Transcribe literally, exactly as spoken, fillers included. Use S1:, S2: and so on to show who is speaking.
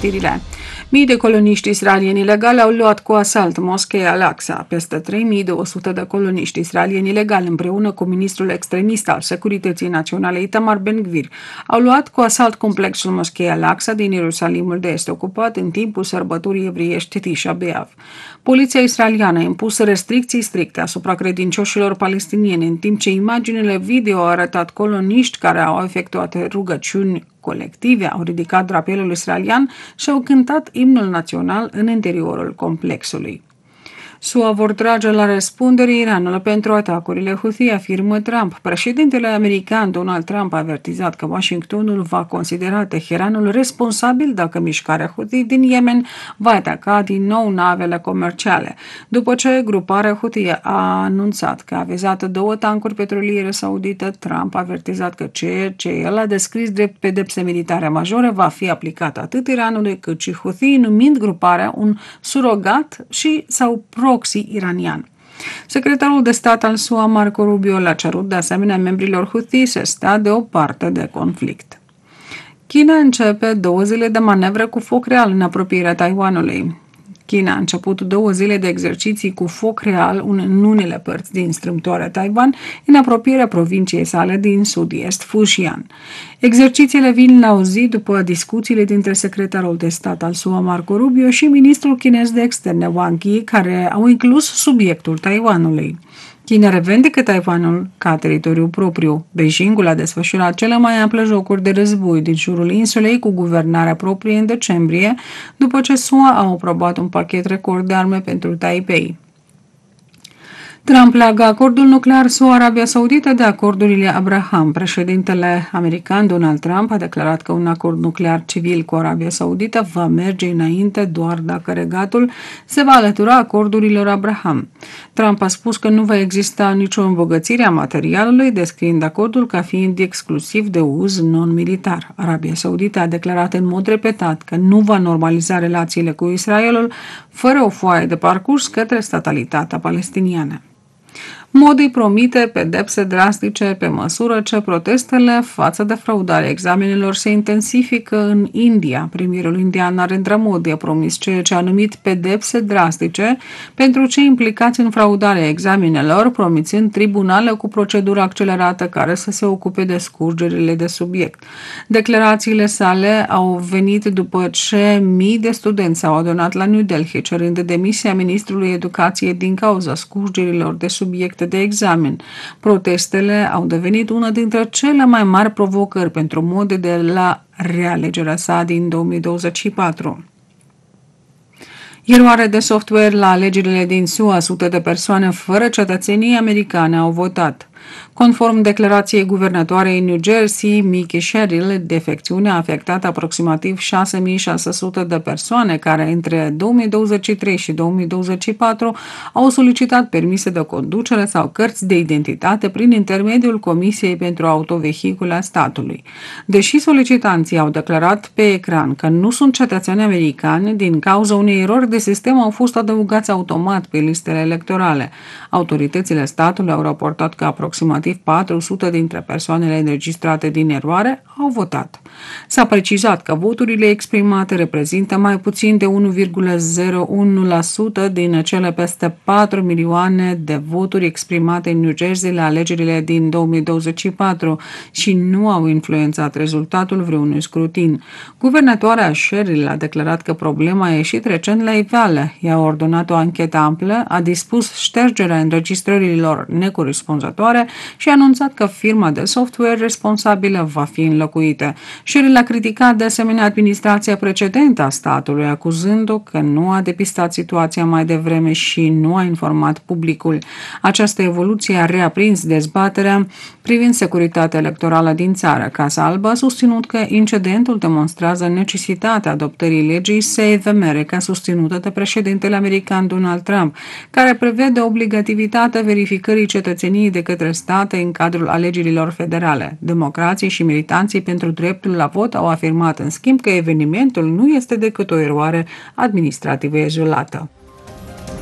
S1: știrile. Mii de coloniști israelieni ilegali au luat cu asalt moscheea Al-Aqsa. Peste trei mii două sute de coloniști israelieni ilegali, împreună cu ministrul extremist al Securității Naționale Itamar Ben-Gvir, au luat cu asalt complexul moscheei Al-Aqsa din Ierusalimul de Est, ocupat în timpul sărbătorii evriești Tisha B'Av. Poliția israeliană a impus restricții stricte asupra credincioșilor palestinieni, în timp ce imaginile video au arătat coloniști care au efectuat rugăciuni colective, au ridicat drapelul israelian și au cântat imnul național în interiorul complexului. S U A vor trage la răspundere Iranul pentru atacurile Houthi, afirmă Trump. Președintele american Donald Trump a avertizat că Washingtonul va considera Teheranul responsabil dacă mișcarea Houthi din Yemen va ataca din nou navele comerciale, după ce gruparea Houthi a anunțat că a vizat două tancuri petroliere saudite. Trump a avertizat că ceea ce el a descris drept pedepse militare majore va fi aplicat atât Iranului cât și Houthi, numind gruparea un surogat și sau pro proxy iranian. Secretarul de stat al S U A, Marco Rubio, l-a cerut de asemenea membrilor Houthi să stea deoparte de conflict. China începe două zile de manevră cu foc real în apropierea Taiwanului. China a început două zile de exerciții cu foc real în unele părți din strâmtoarea Taiwan, în apropierea provinciei sale din sud-est, Fujian. Exercițiile vin la o zi după discuțiile dintre secretarul de stat al S U A, Marco Rubio, și ministrul chinez de externe, Wang Yi, care au inclus subiectul Taiwanului. China revendică Taiwanul ca teritoriu propriu. Beijingul a desfășurat cele mai ample jocuri de război din jurul insulei cu guvernarea proprie în decembrie, după ce S U A a aprobat un pachet record de arme pentru Taipei. Trump leagă acordul nuclear S U A-Arabia Saudită de acordurile Abraham. Președintele american Donald Trump a declarat că un acord nuclear civil cu Arabia Saudită va merge înainte doar dacă regatul se va alătura acordurilor Abraham. Trump a spus că nu va exista nicio îmbogățire a materialului, descriind acordul ca fiind exclusiv de uz non-militar. Arabia Saudită a declarat în mod repetat că nu va normaliza relațiile cu Israelul fără o foaie de parcurs către statalitatea palestiniană. Modi promite pedepse drastice pe măsură ce protestele față de fraudarea examenelor se intensifică în India. Premierul indian Narendra Modi a promis ceea ce a numit pedepse drastice pentru cei implicați în fraudarea examenelor, promițând tribunale cu procedură accelerată care să se ocupe de scurgerile de subiect. Declarațiile sale au venit după ce mii de studenți s-au adunat la New Delhi cerând demisia ministrului educației din cauza scurgerilor de subiecte de examen. Protestele au devenit una dintre cele mai mari provocări pentru Modi de la realegerea sa din două mii douăzeci și patru. Eroare de software la alegerile din S U A, sute de persoane fără cetățenie americane au votat. Conform declarației guvernatoarei New Jersey, Mickey Sherrill, defecțiunea a afectat aproximativ șase mii șase sute de persoane care între două mii douăzeci și trei și două mii douăzeci și patru au solicitat permise de conducere sau cărți de identitate prin intermediul Comisiei pentru Autovehicule a statului. Deși solicitanții au declarat pe ecran că nu sunt cetățeni americani, din cauza unei erori de sistem au fost adăugați automat pe listele electorale. Autoritățile statului au raportat că aproximativ patru sute dintre persoanele înregistrate din eroare au votat. S-a precizat că voturile exprimate reprezintă mai puțin de unu virgulă zero unu la sută din cele peste patru milioane de voturi exprimate în New Jersey la alegerile din două mii douăzeci și patru și nu au influențat rezultatul vreunui scrutin. Guvernatoarea Sherrill a declarat că problema a ieșit recent la iveală. Ea a ordonat o anchetă amplă, a dispus ștergerea înregistrărilor necorespunzătoare și a anunțat că firma de software responsabilă va fi înlocuită. Sherrill a criticat de asemenea administrația precedentă a statului, acuzând-o că nu a depistat situația mai devreme și nu a informat publicul. Această evoluție a reaprins dezbaterea privind securitatea electorală din țară. Casa Albă a susținut că incidentul demonstrează necesitatea adoptării legii Save America susținută de președintele american Donald Trump, care prevede obligativitatea verificării cetățeniei de către state în cadrul alegerilor federale. Democrații și militanții pentru dreptul la vot au afirmat în schimb că evenimentul nu este decât o eroare administrativă izolată.